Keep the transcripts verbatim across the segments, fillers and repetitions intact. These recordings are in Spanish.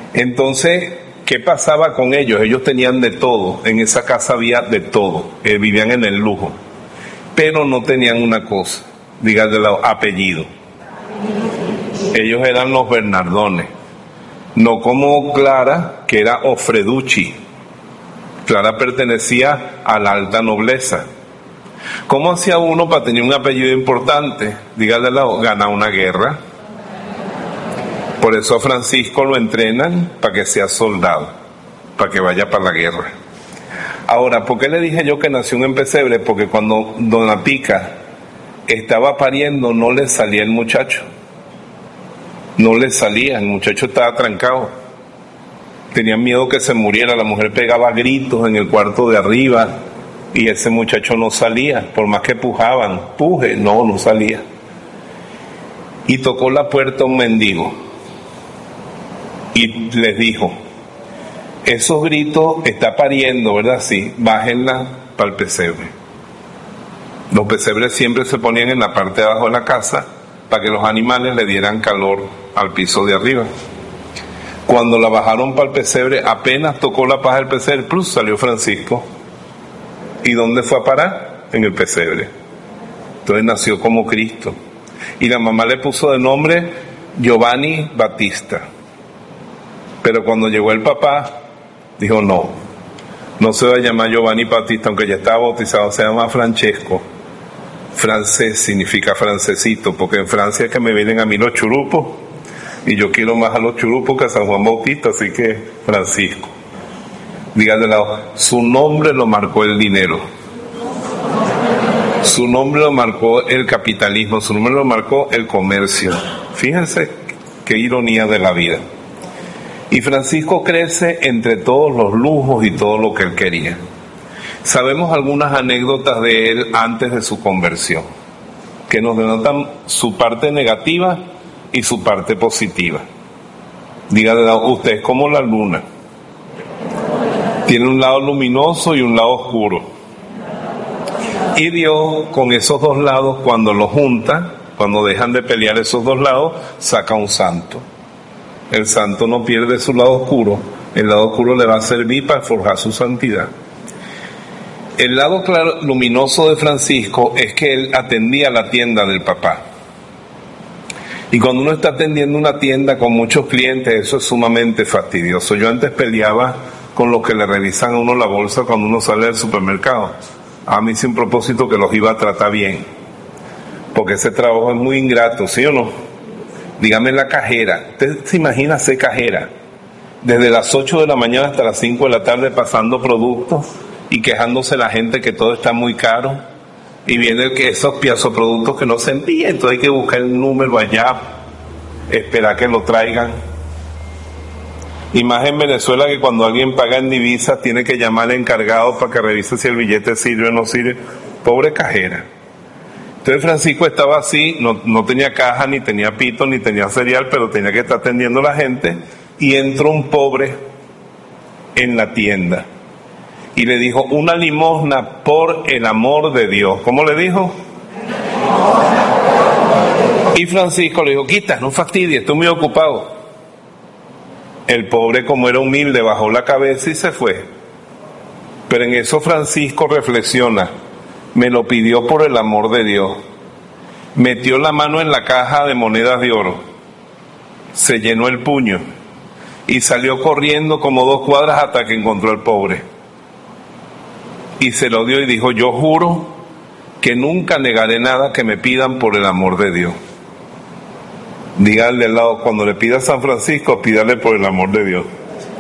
Entonces, ¿qué pasaba con ellos? Ellos tenían de todo, en esa casa había de todo, eh, vivían en el lujo, pero no tenían una cosa, dígale el apellido. Ellos eran los Bernardones, no como Clara, que era Ofreducci. Clara pertenecía a la alta nobleza. ¿Cómo hacía uno para tener un apellido importante? Dígale al lado, ganar una guerra. Por eso a Francisco lo entrenan para que sea soldado, para que vaya para la guerra. Ahora, ¿por qué le dije yo que nació en pesebre? Porque cuando Dona Pica estaba pariendo no le salía el muchacho. No le salía, el muchacho estaba trancado. Tenían miedo que se muriera, la mujer pegaba gritos en el cuarto de arriba y ese muchacho no salía, por más que pujaban, puje, no, no salía. Y tocó la puerta un mendigo y les dijo, esos gritos está pariendo, ¿verdad? Sí, bájenla para el pesebre. Los pesebres siempre se ponían en la parte de abajo de la casa para que los animales le dieran calor al piso de arriba. Cuando la bajaron para el pesebre, apenas tocó la paja del pesebre, plus salió Francisco. ¿Y dónde fue a parar? En el pesebre. Entonces nació como Cristo. Y la mamá le puso de nombre Giovanni Battista. Pero cuando llegó el papá, dijo no, no se va a llamar Giovanni Battista, aunque ya estaba bautizado, se llama Francesco. Francés significa francesito, porque en Francia es que me vienen a mí los churupos, y yo quiero más a los churupos que a San Juan Bautista, así que Francisco. Dígale al lado, su nombre lo marcó el dinero, su nombre lo marcó el capitalismo, su nombre lo marcó el comercio. Fíjense qué ironía de la vida. Y Francisco crece entre todos los lujos y todo lo que él quería. Sabemos algunas anécdotas de él antes de su conversión, que nos denotan su parte negativa y su parte positiva. Dígale, usted es como la luna. Tiene un lado luminoso y un lado oscuro. Y Dios, con esos dos lados, cuando los junta, cuando dejan de pelear esos dos lados, saca un santo. El santo no pierde su lado oscuro. El lado oscuro le va a servir para forjar su santidad. El lado claro, luminoso de Francisco es que él atendía la tienda del papá. Y cuando uno está atendiendo una tienda con muchos clientes, eso es sumamente fastidioso. Yo antes peleaba con los que le revisan a uno la bolsa cuando uno sale del supermercado. A mí sin propósito que los iba a tratar bien. Porque ese trabajo es muy ingrato, ¿sí o no? Dígame la cajera. ¿Usted se imagina ser cajera? Desde las ocho de la mañana hasta las cinco de la tarde pasando productos y quejándose la gente que todo está muy caro, y viene que esos piezos productos que no se envían, entonces hay que buscar el número allá, esperar que lo traigan. Y más en Venezuela, que cuando alguien paga en divisas tiene que llamar al encargado para que revise si el billete sirve o no sirve. Pobre cajera. Entonces Francisco estaba así, no, no tenía caja, ni tenía pito, ni tenía cereal, pero tenía que estar atendiendo a la gente, y entró un pobre en la tienda y le dijo, una limosna por el amor de Dios. ¿Cómo le dijo? Y Francisco le dijo, quita, no fastidies, estoy muy ocupado. El pobre, como era humilde, bajó la cabeza y se fue. Pero en eso Francisco reflexiona, me lo pidió por el amor de Dios. Metió la mano en la caja de monedas de oro, se llenó el puño y salió corriendo como dos cuadras hasta que encontró al pobre. Y se lo dio y dijo, yo juro que nunca negaré nada que me pidan por el amor de Dios. Dígale al lado, cuando le pida a San Francisco, pídale por el amor de Dios.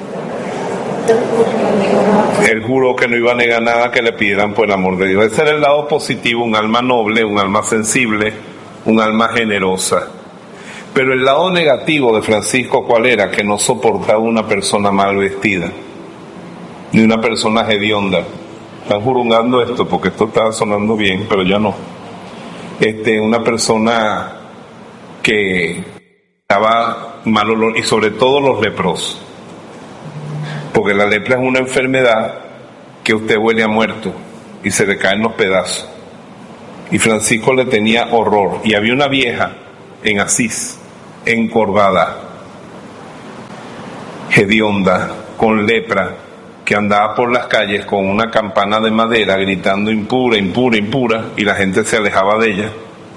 Él juró que no iba a negar nada que le pidieran por el amor de Dios. Ese era el lado positivo, un alma noble, un alma sensible, un alma generosa. Pero el lado negativo de Francisco, ¿cuál era? Que no soportaba una persona mal vestida, ni una persona hedionda. Están jurungando esto porque esto estaba sonando bien, pero ya no. Este, una persona que daba mal olor, y sobre todo los leprosos, porque la lepra es una enfermedad que usted huele a muerto y se le caen los pedazos. Y Francisco le tenía horror. Y había una vieja en Asís, encorvada, hedionda, con lepra, que andaba por las calles con una campana de madera gritando impura, impura, impura, y la gente se alejaba de ella.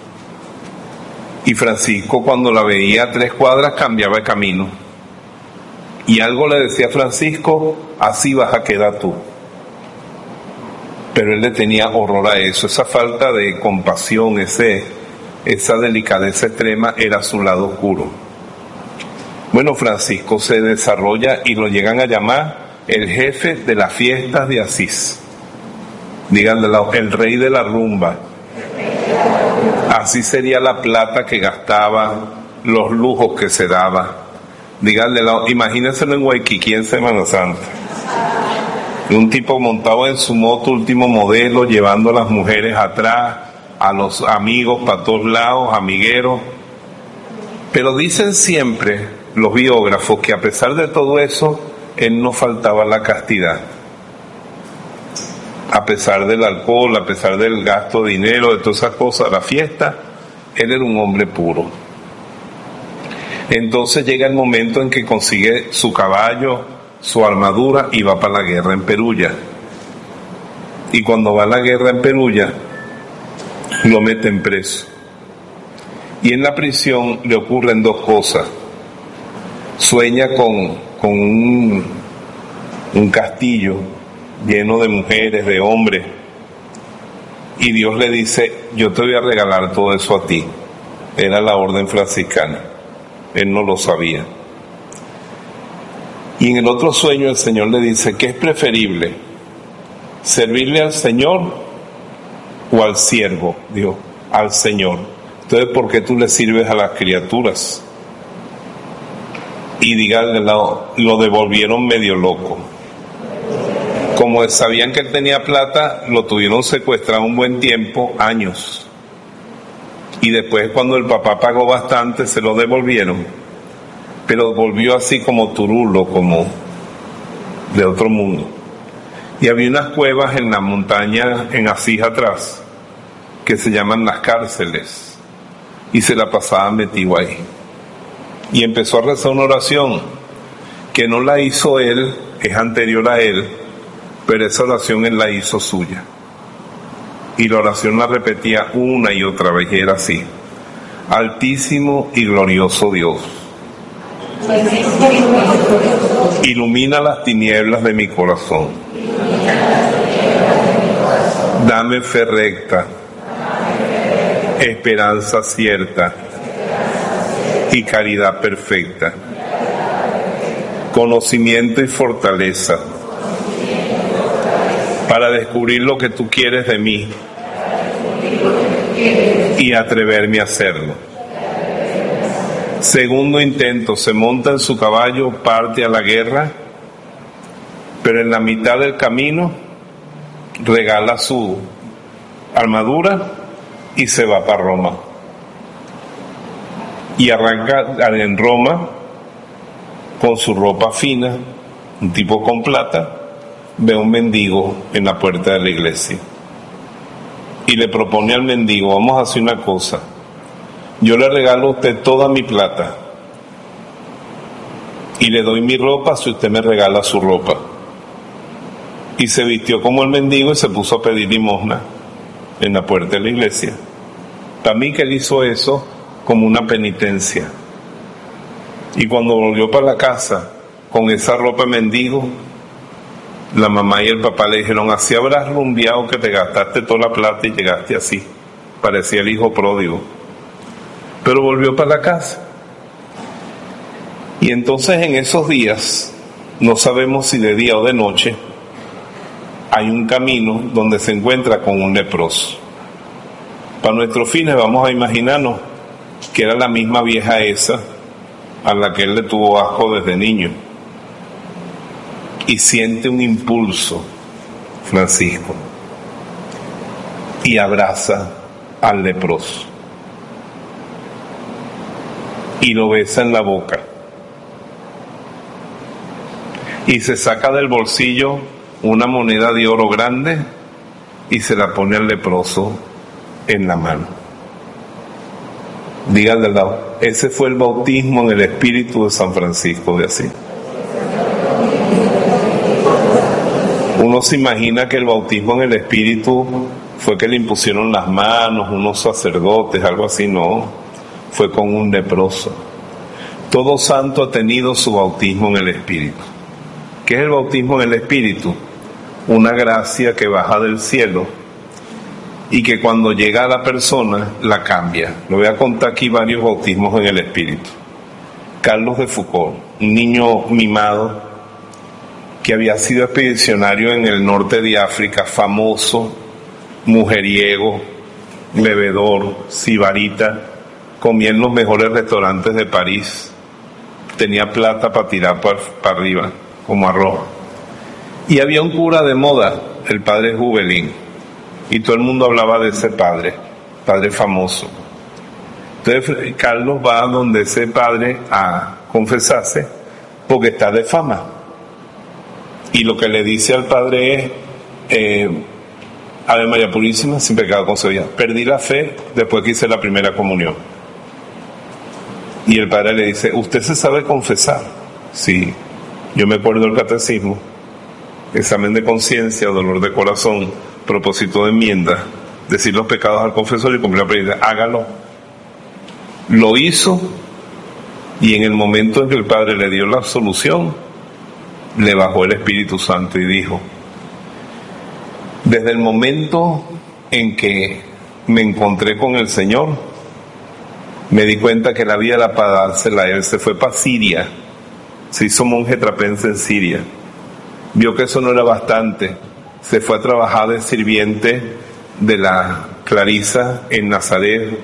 Y Francisco, cuando la veía a tres cuadras, cambiaba de camino. Y algo le decía a Francisco: así vas a quedar tú. Pero él le tenía horror a eso, esa falta de compasión, ese, esa delicadeza extrema era su lado oscuro. Bueno, Francisco se desarrolla y lo llegan a llamar el jefe de las fiestas de Asís. Díganle, el rey de la rumba. Así sería la plata que gastaba, los lujos que se daba. Díganle, imagínenselo en Waikiki en Semana Santa. Un tipo montado en su moto último modelo, llevando a las mujeres atrás, a los amigos para todos lados, amigueros. Pero dicen siempre los biógrafos que a pesar de todo eso, él no faltaba la castidad. A pesar del alcohol, a pesar del gasto de dinero, de todas esas cosas, la fiesta, él era un hombre puro. Entonces llega el momento en que consigue su caballo, su armadura y va para la guerra en Perugia. Y cuando va a la guerra en Perugia, lo meten preso. Y en la prisión le ocurren dos cosas. Sueña con, con un, un castillo lleno de mujeres, de hombres, y Dios le dice: yo te voy a regalar todo eso a ti. Era la orden franciscana, él no lo sabía. Y en el otro sueño el Señor le dice: ¿qué es preferible? ¿servirle al Señor o al siervo? Dijo: al Señor. Entonces, ¿por qué tú le sirves a las criaturas? Y díganle, lo, lo devolvieron medio loco. Como sabían que él tenía plata, lo tuvieron secuestrado un buen tiempo, años. Y después, cuando el papá pagó bastante, se lo devolvieron. Pero volvió así como turulo, como de otro mundo. Y había unas cuevas en la montaña, en Asís atrás, que se llaman las cárceles. Y se la pasaba metido ahí. Y empezó a rezar una oración que no la hizo él, es anterior a él, pero esa oración él la hizo suya. Y la oración la repetía una y otra vez, y era así: Altísimo y glorioso Dios, ilumina las tinieblas de mi corazón, dame fe recta, esperanza cierta y caridad perfecta, conocimiento y fortaleza para descubrir lo que tú quieres de mí y atreverme a hacerlo. Segundo intento, se monta en su caballo, parte a la guerra, pero en la mitad del camino regala su armadura y se va para Roma. Y arranca en Roma con su ropa fina, un tipo con plata, ve a un mendigo en la puerta de la iglesia y le propone al mendigo: vamos a hacer una cosa, yo le regalo a usted toda mi plata y le doy mi ropa si usted me regala su ropa. Y se vistió como el mendigo y se puso a pedir limosna en la puerta de la iglesia. Para mí que él hizo eso como una penitencia. Y cuando volvió para la casa con esa ropa de mendigo, la mamá y el papá le dijeron: así habrás rumbeado que te gastaste toda la plata y llegaste así. Parecía el hijo pródigo. Pero volvió para la casa. Y entonces en esos días, no sabemos si de día o de noche, hay un camino donde se encuentra con un leproso. Para nuestros fines vamos a imaginarnos que era la misma vieja esa a la que él le tuvo asco desde niño. Y siente un impulso, Francisco, y abraza al leproso y lo besa en la boca y se saca del bolsillo una moneda de oro grande y se la pone al leproso en la mano. Díganle al lado: ese fue el bautismo en el Espíritu de San Francisco de Asís. Uno se imagina que el bautismo en el Espíritu fue que le impusieron las manos unos sacerdotes, algo así. No, fue con un leproso. Todo santo ha tenido su bautismo en el Espíritu. ¿Qué es el bautismo en el Espíritu? Una gracia que baja del cielo y que cuando llega a la persona la cambia. Le voy a contar aquí varios bautismos en el Espíritu. Carlos de Foucauld, un niño mimado que había sido expedicionario en el norte de África, famoso, mujeriego, bebedor, sibarita, comía en los mejores restaurantes de París, tenía plata para tirar para, para arriba, como arroz. Y había un cura de moda, el padre Jubelín, y todo el mundo hablaba de ese padre, padre famoso. Entonces Carlos va a donde ese padre a confesarse, porque está de fama. Y lo que le dice al padre es, eh, Ave María Purísima, sin pecado concebida. Perdí la fe después que hice la primera comunión. Y el padre le dice, ¿usted se sabe confesar? Sí, yo me acuerdo del catecismo, examen de conciencia, dolor de corazón, propósito de enmienda, decir los pecados al confesor y cumplir la penitencia. Hágalo. Lo hizo, y en el momento en que el padre le dio la absolución, le bajó el Espíritu Santo y dijo, desde el momento en que me encontré con el Señor, me di cuenta que la vida era para dársela a él. Se fue para Siria, se hizo monje trapense en Siria, vio que eso no era bastante, se fue a trabajar de sirviente de la Clarisa en Nazaret,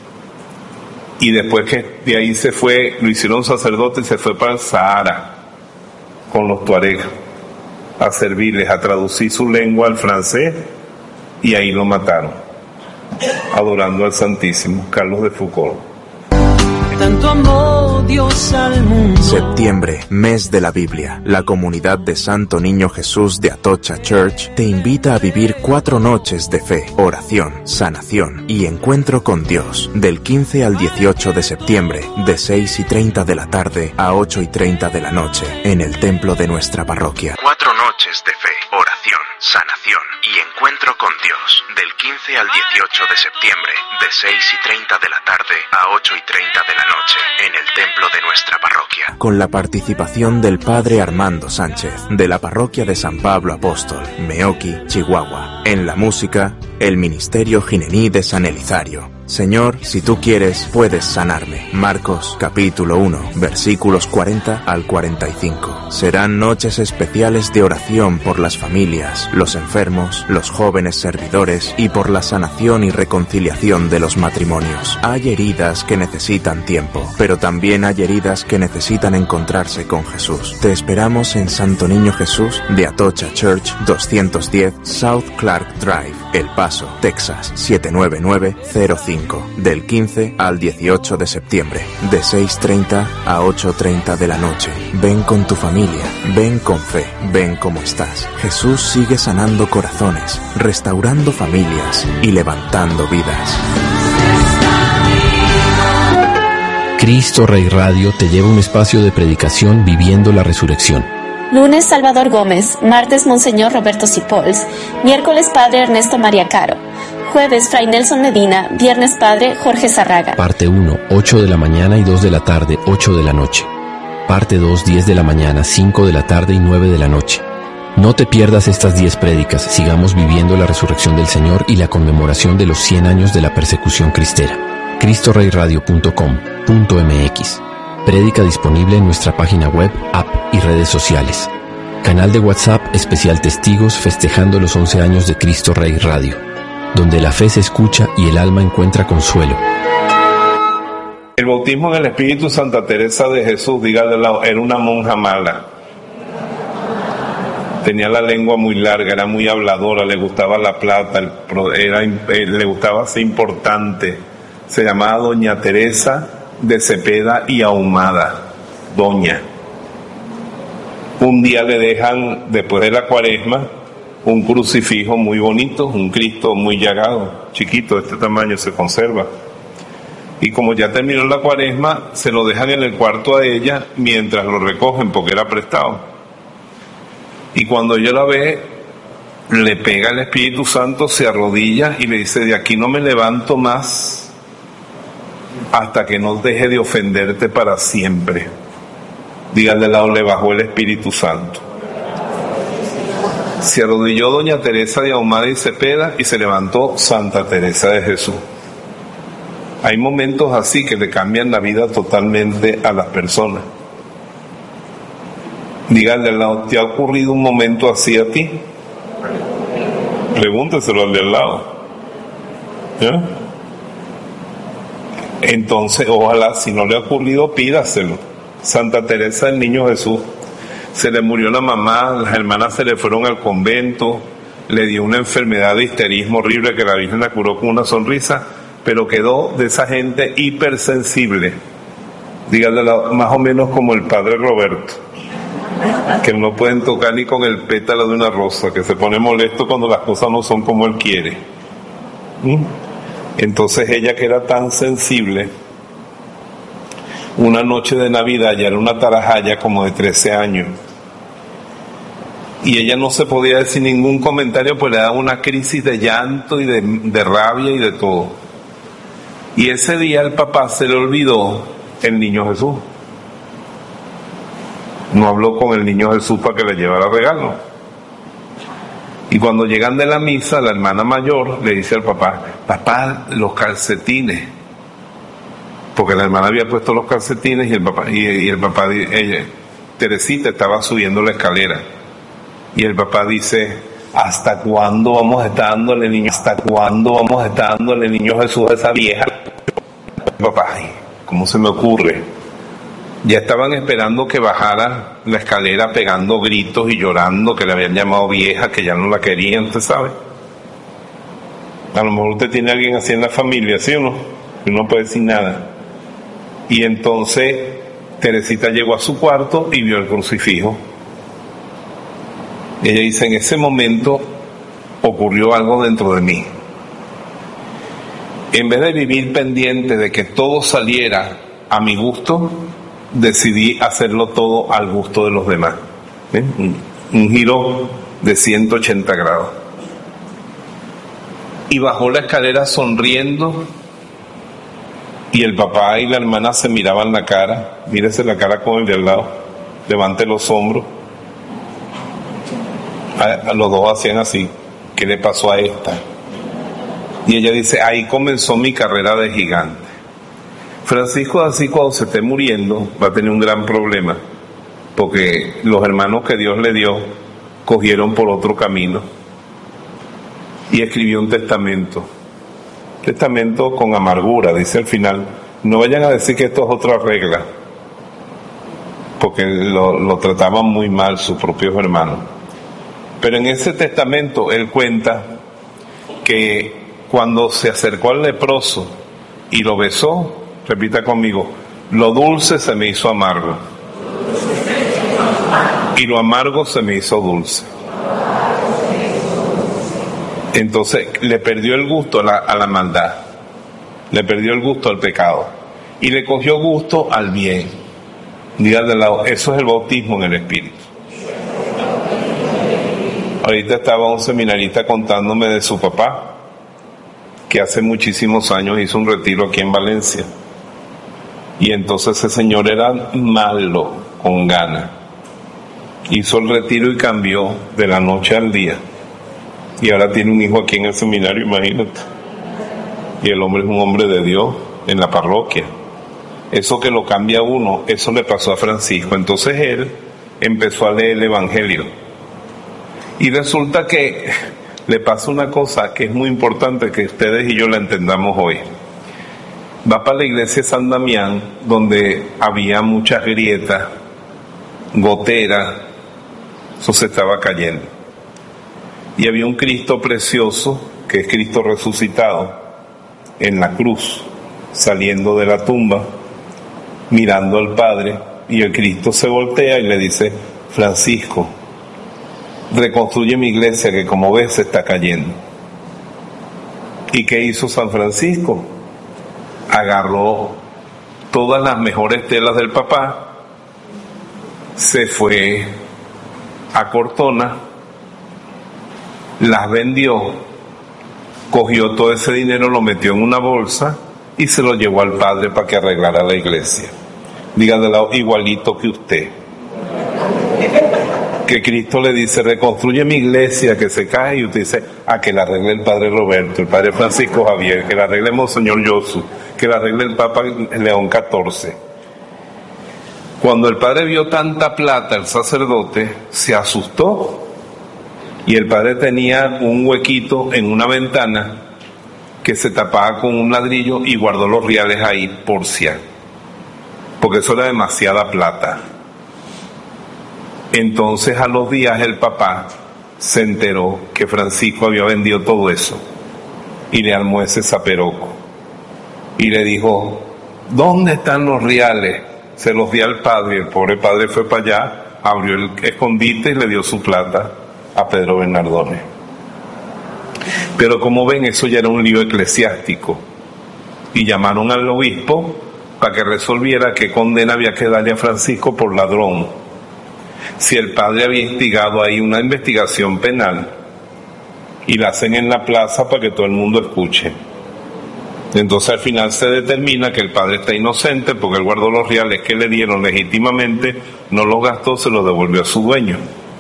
y después que de ahí se fue, lo hicieron sacerdote y se fue para el Sahara con los tuaregs a servirles, a traducir su lengua al francés, y ahí lo mataron, adorando al Santísimo. Carlos de Foucauld. Tanto amó Dios al mundo. Septiembre, mes de la Biblia. La comunidad de Santo Niño Jesús de Atocha Church te invita a vivir cuatro noches de fe, oración, sanación y encuentro con Dios. Del quince al dieciocho de septiembre, de seis y treinta de la tarde a ocho y treinta de la noche, en el templo de nuestra parroquia. Cuatro noches de fe, oración, sanación y encuentro con Dios. Del quince al dieciocho de septiembre, de seis y treinta de la tarde a ocho y treinta de la noche, en el templo de nuestra parroquia. Con la participación del Padre Armando Sánchez, de la parroquia de San Pablo Apóstol, Meoqui, Chihuahua. En la música, el Ministerio Ginení de San Elizario. Señor, si tú quieres, puedes sanarme. Marcos, capítulo uno, versículos cuarenta al cuarenta y cinco. Serán noches especiales de oración por las familias, los enfermos, los jóvenes servidores y por la sanación y reconciliación de los matrimonios. Hay heridas que necesitan tiempo, pero también hay heridas que necesitan encontrarse con Jesús. Te esperamos en Santo Niño Jesús de Atocha Church, doscientos diez South Clark Drive, El Paso, Texas, siete nueve nueve cero cinco. Del quince al dieciocho de septiembre, de seis y treinta a ocho y treinta de la noche. Ven con tu familia, ven con fe, ven como estás. Jesús sigue sanando corazones, restaurando familias y levantando vidas. Cristo Rey Radio te lleva a un espacio de predicación viviendo la resurrección. Lunes, Salvador Gómez. Martes, Monseñor Roberto Cipols. Miércoles, Padre Ernesto María Caro. Jueves, Fray Nelson Medina. Viernes, Padre Jorge Zarraga. Parte uno, ocho de la mañana y dos de la tarde, ocho de la noche. Parte dos, diez de la mañana, cinco de la tarde y nueve de la noche. No te pierdas estas diez prédicas. Sigamos viviendo la resurrección del Señor y la conmemoración de los cien años de la persecución cristera. cristo rey radio punto com punto m x. Prédica disponible en nuestra página web, app y redes sociales. Canal de WhatsApp especial Testigos festejando los once años de Cristo Rey Radio, donde la fe se escucha y el alma encuentra consuelo. El bautismo en el Espíritu, Santa Teresa de Jesús, dígale al lado, era una monja mala. Tenía la lengua muy larga, era muy habladora, le gustaba la plata, era, le gustaba ser importante. Se llamaba Doña Teresa de Cepeda y Ahumada, Doña. Un día le dejan, después de la cuaresma, un crucifijo muy bonito, un Cristo muy llagado, chiquito, de este tamaño, se conserva. Y como ya terminó la cuaresma, se lo dejan en el cuarto a ella mientras lo recogen, porque era prestado. Y cuando ella la ve, le pega el Espíritu Santo, se arrodilla y le dice: de aquí no me levanto más hasta que no deje de ofenderte para siempre. Díganle al lado: le bajó el Espíritu Santo. Se arrodilló doña Teresa de Ahumada y Cepeda y se levantó Santa Teresa de Jesús. Hay momentos así que le cambian la vida totalmente a las personas. Díganle al lado: ¿te ha ocurrido un momento así a ti? Pregúnteselo al de al lado. ¿Ya? Entonces, ojalá, si no le ha ocurrido, pídaselo. Santa Teresa del Niño Jesús, se le murió la mamá, las hermanas se le fueron al convento, le dio una enfermedad de histerismo horrible que la Virgen la curó con una sonrisa, pero quedó de esa gente hipersensible. Díganle más o menos como el padre Roberto, que no pueden tocar ni con el pétalo de una rosa, que se pone molesto cuando las cosas no son como él quiere. ¿Mm? Entonces ella, que era tan sensible, una noche de Navidad, ya era una tarajaya como de trece años, y ella no se podía decir ningún comentario, pues le daba una crisis de llanto y de, de rabia y de todo. Y ese día el papá se le olvidó el Niño Jesús. No habló con el Niño Jesús para que le llevara regalo. Y cuando llegan de la misa, la hermana mayor le dice al papá: papá, los calcetines. Porque la hermana había puesto los calcetines y el papá, y, y el papá, ella, Teresita, estaba subiendo la escalera. Y el papá dice: ¿hasta cuándo vamos a estar dándole niño? ¿Hasta cuándo vamos a estar dándole Niño Jesús a esa vieja? Papá, ay, ¿cómo se me ocurre? Ya estaban esperando que bajara la escalera pegando gritos y llorando, que le habían llamado vieja, que ya no la querían, ¿usted sabe? A lo mejor usted tiene a alguien así en la familia, ¿sí o no? Y no puede decir nada. Y entonces Teresita llegó a su cuarto y vio el crucifijo. Ella dice: en ese momento ocurrió algo dentro de mí. En vez de vivir pendiente de que todo saliera a mi gusto, decidí hacerlo todo al gusto de los demás. ¿Eh? Un, un giro de ciento ochenta grados. Y bajó la escalera sonriendo, y el papá y la hermana se miraban la cara. Mírese la cara con el de al lado, levante los hombros. A, a los dos hacían así: ¿qué le pasó a esta? Y ella dice: ahí comenzó mi carrera de gigante. Francisco, así cuando se esté muriendo, va a tener un gran problema, porque los hermanos que Dios le dio cogieron por otro camino, y escribió un testamento. Testamento con amargura, dice al final. No vayan a decir que esto es otra regla, porque lo, lo trataban muy mal sus propios hermanos. Pero en ese testamento él cuenta que cuando se acercó al leproso y lo besó, repita conmigo: lo dulce se me hizo amargo y lo amargo se me hizo dulce. Entonces le perdió el gusto a la, a la maldad, le perdió el gusto al pecado y le cogió gusto al bien. Diga de lado: eso es el bautismo en el Espíritu. Ahorita estaba un seminarista contándome de su papá, que hace muchísimos años hizo un retiro aquí en Valencia, y entonces ese señor era malo con ganas. Hizo el retiro y cambió de la noche al día, y ahora tiene un hijo aquí en el seminario, imagínate. Y el hombre es un hombre de Dios en la parroquia. Eso que lo cambia a uno, eso le pasó a Francisco. Entonces él empezó a leer el Evangelio, y resulta que le pasa una cosa que es muy importante que ustedes y yo la entendamos hoy. Va para la iglesia de San Damián, donde había muchas grietas, goteras, eso se estaba cayendo. Y había un Cristo precioso, que es Cristo resucitado, en la cruz, saliendo de la tumba, mirando al Padre, y el Cristo se voltea y le dice: Francisco, reconstruye mi iglesia que como ves se está cayendo. ¿Y qué hizo San Francisco? Agarró todas las mejores telas del papá, se fue a Cortona las vendió, cogió todo ese dinero, lo metió en una bolsa y se lo llevó al padre para que arreglara la iglesia. Dígale al lado, igualito que usted. Que Cristo le dice, reconstruye mi iglesia que se cae, y usted dice, a que la arregle el padre Roberto, el padre Francisco Javier, que la arregle Monseñor Yosu, que la arregle el Papa León catorce. Cuando el padre vio tanta plata, el sacerdote se asustó, y el padre tenía un huequito en una ventana que se tapaba con un ladrillo y guardó los reales ahí por si acaso, porque eso era demasiada plata. Entonces a los días el papá se enteró que Francisco había vendido todo eso y le armó ese zaperoco y le dijo, ¿dónde están los reales? Se los di al padre. El pobre padre fue para allá, abrió el escondite y le dio su plata a Pedro Bernardone. Pero como ven, eso ya era un lío eclesiástico y llamaron al obispo para que resolviera qué condena había que darle a Francisco por ladrón. Si el padre había instigado ahí una investigación penal, y la hacen en la plaza para que todo el mundo escuche. Entonces al final se determina que el padre está inocente porque él guardó los reales que le dieron legítimamente, no los gastó, se los devolvió a su dueño.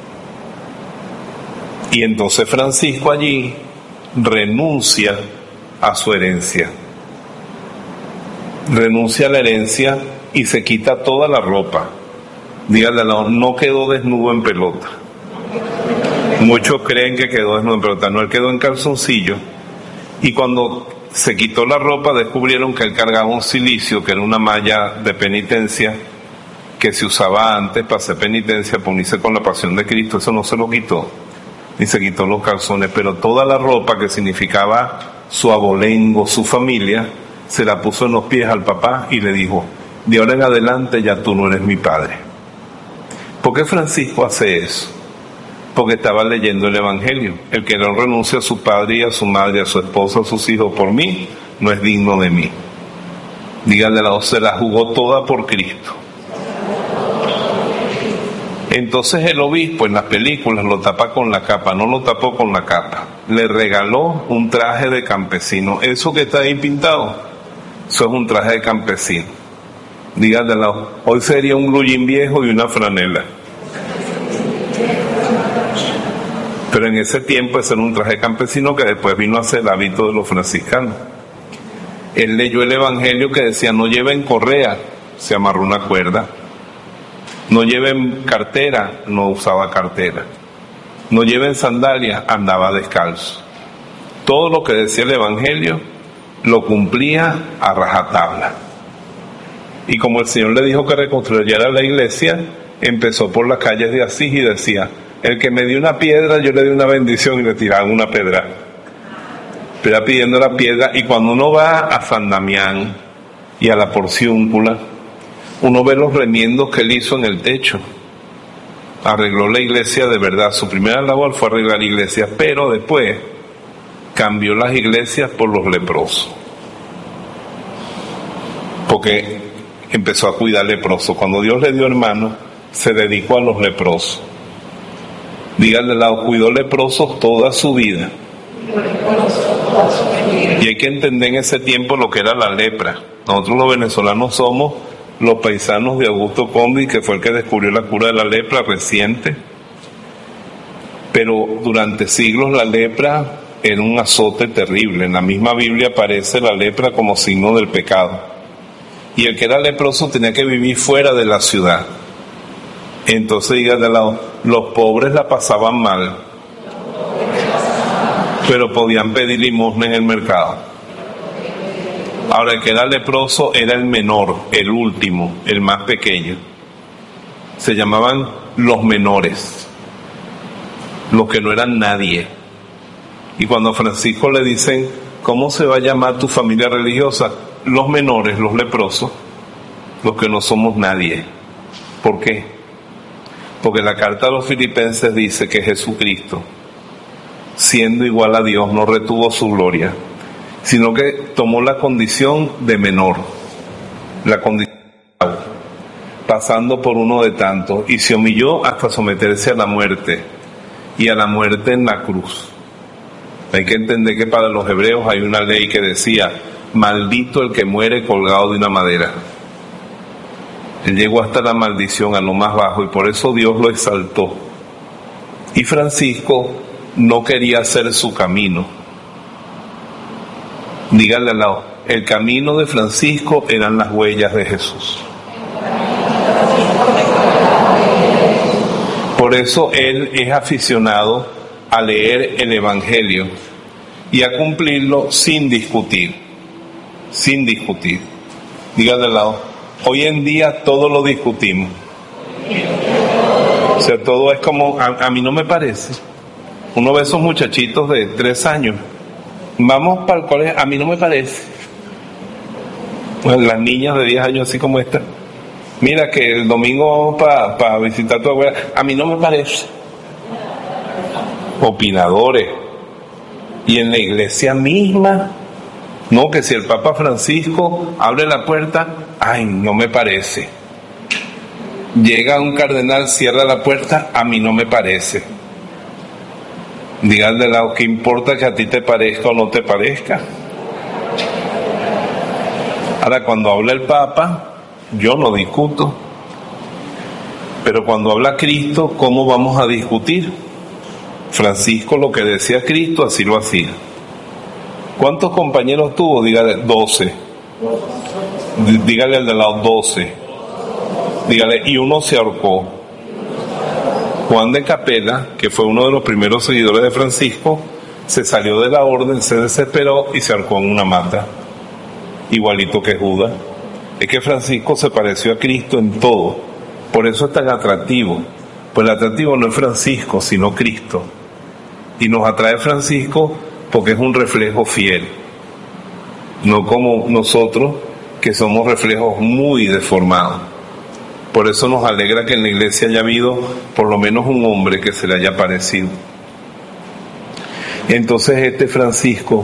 Y entonces Francisco allí renuncia a su herencia. Renuncia a la herencia y se quita toda la ropa. Dígale, no, no quedó desnudo en pelota. Muchos creen que quedó desnudo en pelota, no, él quedó en calzoncillo. Y cuando se quitó la ropa descubrieron que él cargaba un cilicio, que era una malla de penitencia que se usaba antes para hacer penitencia, para unirse con la pasión de Cristo. Eso no se lo quitó, ni se quitó los calzones, pero toda la ropa que significaba su abolengo, su familia, se la puso en los pies al papá y le dijo, de ahora en adelante ya tú no eres mi padre. ¿Por qué Francisco hace eso? Porque estaba leyendo el Evangelio. El que no renuncia a su padre y a su madre, a su esposa, a sus hijos por mí, no es digno de mí. Dígale, se la jugó toda por Cristo. Entonces el obispo en las películas lo tapa con la capa, no lo tapó con la capa. Le regaló un traje de campesino. Eso que está ahí pintado, eso es un traje de campesino. Dígale, hoy sería un blue jean viejo y una franela. Pero en ese tiempo ese era un traje campesino que después vino a ser el hábito de los franciscanos. Él leyó el Evangelio que decía, no lleven correa, se amarró una cuerda. No lleven cartera, no usaba cartera. No lleven sandalias, andaba descalzo. Todo lo que decía el Evangelio lo cumplía a rajatabla. Y como el Señor le dijo que reconstruyera la iglesia, empezó por las calles de Asís y decía, el que me dio una piedra, yo le di una bendición, y le tiraban una pedra. Pero pidiendo la piedra, y cuando uno va a San Damián y a la Porciúncula, uno ve los remiendos que él hizo en el techo. Arregló la iglesia de verdad. Su primera labor fue arreglar iglesias, pero después cambió las iglesias por los leprosos. Porque empezó a cuidar leprosos. Cuando Dios le dio hermanos, se dedicó a los leprosos. Díganle al lado, cuidó leprosos toda su vida. Y hay que entender en ese tiempo lo que era la lepra. Nosotros los venezolanos somos los paisanos de Augusto Combi, que fue el que descubrió la cura de la lepra reciente. Pero durante siglos la lepra era un azote terrible. En la misma Biblia aparece la lepra como signo del pecado. Y el que era leproso tenía que vivir fuera de la ciudad. Entonces, diga de lado, los pobres la pasaban mal, pero podían pedir limosna en el mercado. Ahora, el que era leproso era el menor, el último, el más pequeño. Se llamaban los menores, los que no eran nadie. Y cuando a Francisco le dicen, ¿cómo se va a llamar tu familia religiosa? Los menores, los leprosos, los que no somos nadie. ¿Por qué? Porque la carta a los filipenses dice que Jesucristo, siendo igual a Dios, no retuvo su gloria, sino que tomó la condición de menor, la condición de esclavo, pasando por uno de tantos, y se humilló hasta someterse a la muerte, y a la muerte en la cruz. Hay que entender que para los hebreos hay una ley que decía, maldito el que muere colgado de una madera. Él llegó hasta la maldición, a lo más bajo, y por eso Dios lo exaltó. Y Francisco no quería hacer su camino. Díganle al lado, el camino de Francisco eran las huellas de Jesús. Por eso él es aficionado a leer el Evangelio y a cumplirlo sin discutir, sin discutir. Díganle al lado, hoy en día todo lo discutimos. O sea, todo es como, a, a mí no me parece. Uno ve esos muchachitos de tres años, vamos para el colegio, a mí no me parece. Bueno, las niñas de diez años así como esta, mira que el domingo vamos para pa visitar a tu abuela, a mí no me parece. Opinadores. Y en la iglesia misma, no, que si el Papa Francisco abre la puerta, ay, no me parece. Llega un cardenal, cierra la puerta, a mí no me parece. Digan de lado, ¿qué importa que a ti te parezca o no te parezca? Ahora, cuando habla el Papa, yo no discuto. Pero cuando habla Cristo, ¿cómo vamos a discutir? Francisco lo que decía Cristo, así lo hacía. ¿Cuántos compañeros tuvo? Dígale, doce. Dígale al de lado, doce. Dígale, y uno se ahorcó. Juan de Capela, que fue uno de los primeros seguidores de Francisco, se salió de la orden, se desesperó y se ahorcó en una mata. Igualito que Judas. Es que Francisco se pareció a Cristo en todo. Por eso es tan atractivo. Pues el atractivo no es Francisco, sino Cristo. Y nos atrae Francisco porque es un reflejo fiel. No como nosotros, que somos reflejos muy deformados. Por eso nos alegra que en la iglesia haya habido por lo menos un hombre que se le haya parecido. Entonces este Francisco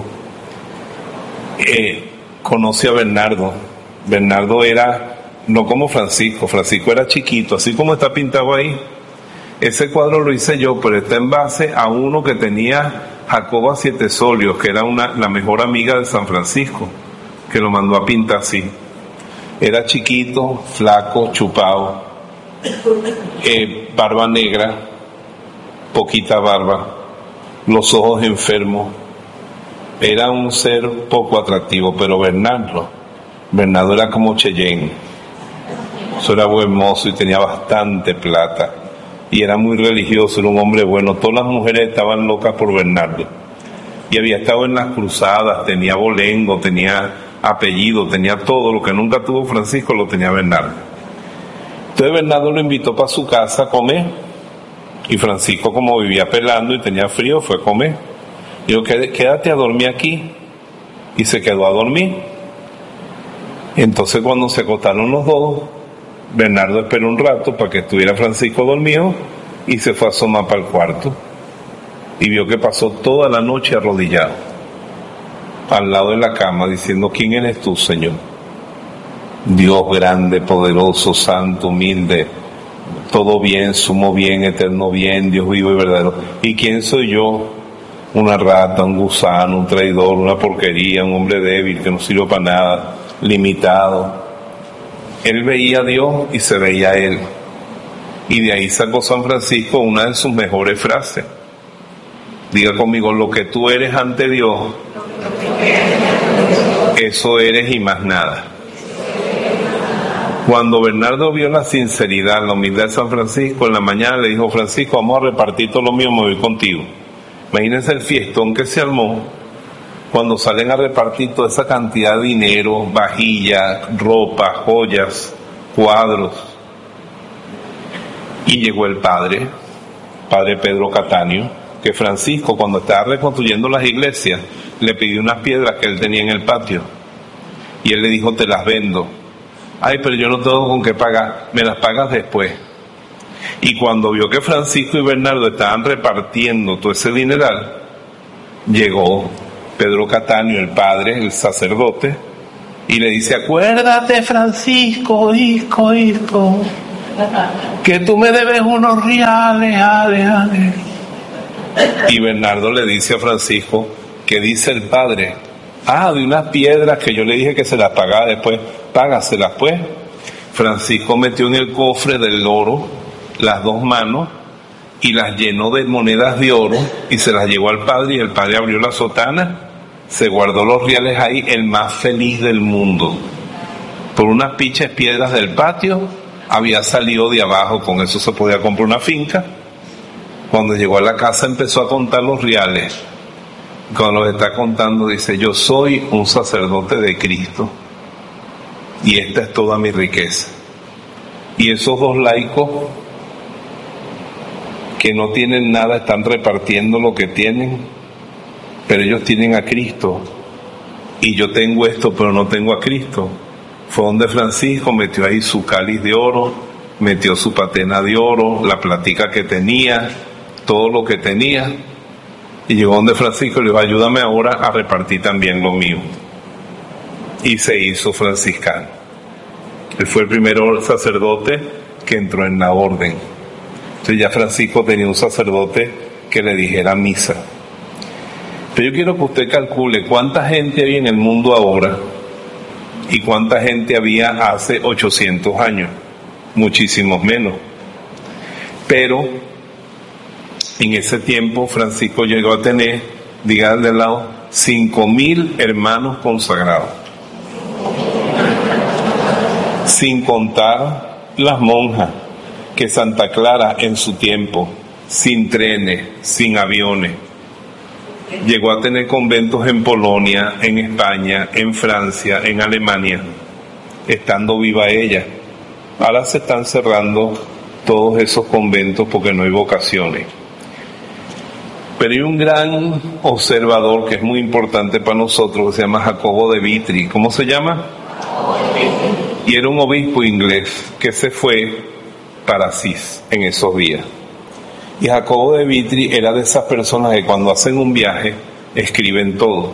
eh, conoce a Bernardo. Bernardo era, no como Francisco, Francisco era chiquito, así como está pintado ahí. Ese cuadro lo hice yo, pero está en base a uno que tenía Jacoba Siete Solios, que era una, la mejor amiga de San Francisco, que lo mandó a pintar así. Era chiquito, flaco, chupado, eh, barba negra, poquita barba, los ojos enfermos. Era un ser poco atractivo, pero Bernardo, Bernardo era como Cheyenne. Eso era buen mozo y tenía bastante plata. Y era muy religioso, era un hombre bueno. Todas las mujeres estaban locas por Bernardo. Y había estado en las cruzadas, tenía bolengo, tenía apellido, tenía todo. Lo que nunca tuvo Francisco lo tenía Bernardo. Entonces Bernardo lo invitó para su casa a comer. Y Francisco, como vivía pelando y tenía frío, fue a comer. Dijo, quédate a dormir aquí. Y se quedó a dormir. Entonces cuando se acostaron los dos, Bernardo esperó un rato para que estuviera Francisco dormido y se fue a asomar para el cuarto y vio que pasó toda la noche arrodillado al lado de la cama diciendo, ¿quién eres tú, Señor? Dios grande, poderoso, santo, humilde, todo bien, sumo bien, eterno bien, Dios vivo y verdadero. ¿Y quién soy yo? Una rata, un gusano, un traidor, una porquería, un hombre débil que no sirve para nada, limitado. Él veía a Dios y se veía a él. Y de ahí sacó San Francisco una de sus mejores frases. Diga conmigo, lo que tú eres ante Dios, eso eres y más nada. Cuando Bernardo vio la sinceridad, la humildad de San Francisco, en la mañana le dijo, Francisco, vamos a repartir todo lo mío, me voy contigo. Imagínense el fiestón que se armó cuando salen a repartir toda esa cantidad de dinero, vajillas, ropa, joyas, cuadros. Y llegó el padre, padre Pedro Cattaneo, que Francisco, cuando estaba reconstruyendo las iglesias, le pidió unas piedras que él tenía en el patio. Y él le dijo, te las vendo. Ay, pero yo no tengo con qué pagar, me las pagas después. Y cuando vio que Francisco y Bernardo estaban repartiendo todo ese dineral, llegó Pedro Cattaneo, el padre, el sacerdote, y le dice, acuérdate, Francisco, hijo, hijo, que tú me debes unos reales, ale, ale. Y Bernardo le dice a Francisco, que dice el padre, ah, de unas piedras que yo le dije que se las pagaba después, págaselas pues. Francisco metió en el cofre del oro las dos manos y las llenó de monedas de oro y se las llevó al padre, y el padre abrió la sotana, se guardó los reales ahí, el más feliz del mundo. Por unas pichas piedras del patio había salido de abajo, con eso se podía comprar una finca. Cuando llegó a la casa empezó a contar los reales. Cuando los está contando dice, yo soy un sacerdote de Cristo y esta es toda mi riqueza. Y esos dos laicos que no tienen nada están repartiendo lo que tienen, pero ellos tienen a Cristo, y yo tengo esto pero no tengo a Cristo. Fue donde Francisco metió ahí su cáliz de oro, metió su patena de oro, la platica que tenía, todo lo que tenía, y llegó donde Francisco y le dijo, ayúdame ahora a repartir también lo mío. Y se hizo franciscano. Él fue el primer sacerdote que entró en la orden. Entonces ya Francisco tenía un sacerdote que le dijera misa. Pero yo quiero que usted calcule cuánta gente hay en el mundo ahora y cuánta gente había hace ochocientos años. Muchísimos menos. Pero en ese tiempo Francisco llegó a tener, digan de lado, cinco mil hermanos consagrados. Sin contar las monjas, que Santa Clara en su tiempo, sin trenes, sin aviones, llegó a tener conventos en Polonia, en España, en Francia, en Alemania, estando viva ella. Ahora se están cerrando todos esos conventos porque no hay vocaciones. Pero hay un gran observador que es muy importante para nosotros, que se llama Jacobo de Vitry. ¿Cómo se llama? Y era un obispo inglés que se fue para Asís en esos días. Y Jacobo de Vitry era de esas personas que cuando hacen un viaje escriben todo.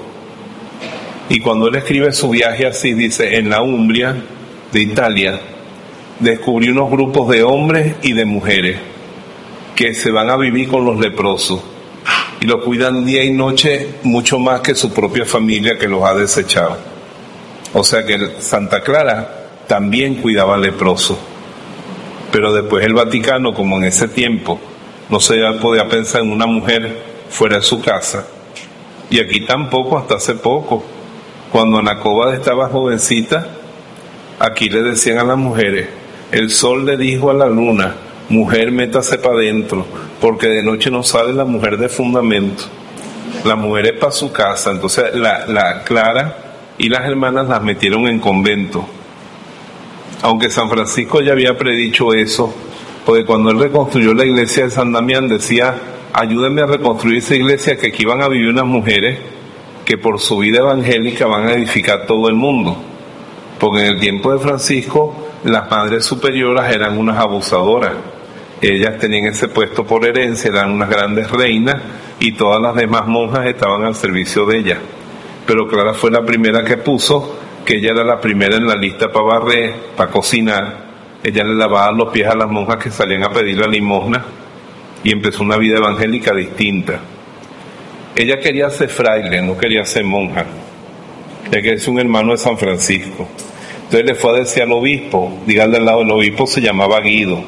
Y cuando él escribe su viaje así, dice, en la Umbria de Italia descubrí unos grupos de hombres y de mujeres que se van a vivir con los leprosos y los cuidan día y noche mucho más que su propia familia, que los ha desechado. O sea que Santa Clara también cuidaba leprosos. Pero después el Vaticano, como en ese tiempo no se podía pensar en una mujer fuera de su casa, y aquí tampoco hasta hace poco, cuando Anacobas estaba jovencita, aquí le decían a las mujeres, el sol le dijo a la luna, mujer, métase para adentro, porque de noche no sale la mujer de fundamento, la mujer es para su casa. Entonces la, la Clara y las hermanas las metieron en convento, aunque San Francisco ya había predicho eso, porque cuando él reconstruyó la iglesia de San Damián decía, ayúdenme a reconstruir esa iglesia, que aquí van a vivir unas mujeres que por su vida evangélica van a edificar todo el mundo. Porque en el tiempo de Francisco las madres superiores eran unas abusadoras, ellas tenían ese puesto por herencia, eran unas grandes reinas y todas las demás monjas estaban al servicio de ellas. Pero Clara fue la primera que puso que ella era la primera en la lista para barrer, para cocinar. Ella le lavaba los pies a las monjas que salían a pedir la limosna y empezó una vida evangélica distinta. Ella quería ser fraile, no quería ser monja. Ella quería ser un hermano de San Francisco. Entonces le fue a decir al obispo, díganle al lado, el obispo se llamaba Guido.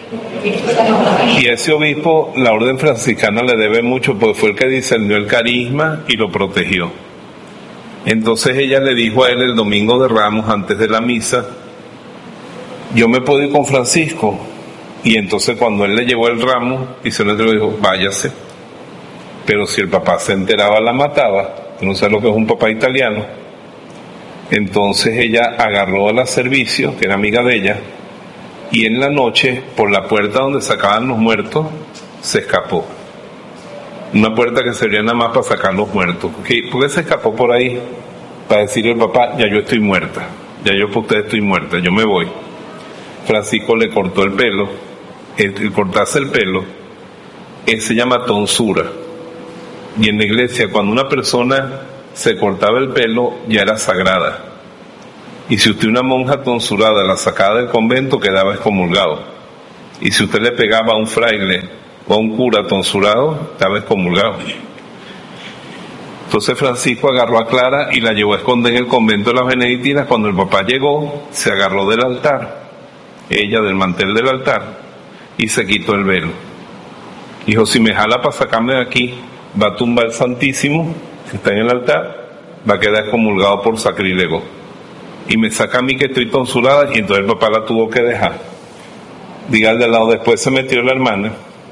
Y ese obispo, la orden franciscana le debe mucho, porque fue el que discernió el carisma y lo protegió. Entonces ella le dijo a él el domingo de Ramos, antes de la misa, yo me puedo ir con Francisco. Y entonces cuando él le llevó el ramo, y se le dijo, váyase. Pero si el papá se enteraba, la mataba. No sé lo que es un papá italiano. Entonces ella agarró a la servicio, que era amiga de ella, y en la noche, por la puerta donde sacaban los muertos, se escapó. Una puerta que servía nada más para sacar los muertos. ¿Por qué se escapó por ahí? Para decirle al papá, ya yo estoy muerta, ya yo por usted estoy muerta, yo me voy. Francisco le cortó el pelo. El, el cortarse el pelo, él se llama tonsura. Y en la iglesia, cuando una persona se cortaba el pelo, ya era sagrada. Y si usted, una monja tonsurada, la sacaba del convento, quedaba excomulgado. Y si usted le pegaba a un fraile o a un cura tonsurado, estaba excomulgado. Entonces Francisco agarró a Clara y la llevó a esconder en el convento de las Benedictinas. Cuando el papá llegó, se agarró del altar, ella del mantel del altar, y se quitó el velo. Dijo, si me jala para sacarme de aquí, va a tumbar el Santísimo, que está en el altar, va a quedar excomulgado por sacrílego. Y me saca a mí que estoy tonsurada, y entonces el papá la tuvo que dejar. Diga al de al lado, después se metió la hermana,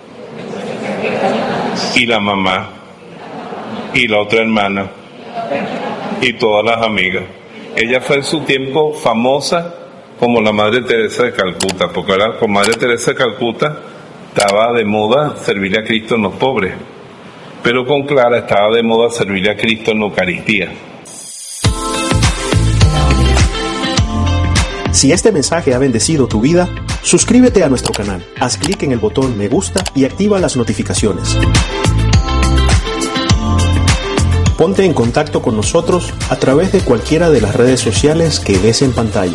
y la mamá, y la otra hermana, y todas las amigas. Ella fue en su tiempo famosa como la Madre Teresa de Calcuta, porque ahora con Madre Teresa de Calcuta estaba de moda servirle a Cristo en los pobres, pero con Clara estaba de moda servirle a Cristo en la Eucaristía. Si este mensaje ha bendecido tu vida, suscríbete a nuestro canal, haz clic en el botón me gusta y activa las notificaciones. Ponte en contacto con nosotros a través de cualquiera de las redes sociales que ves en pantalla.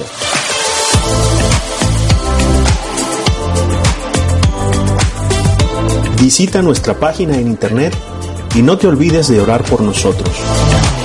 Visita nuestra página en internet y no te olvides de orar por nosotros.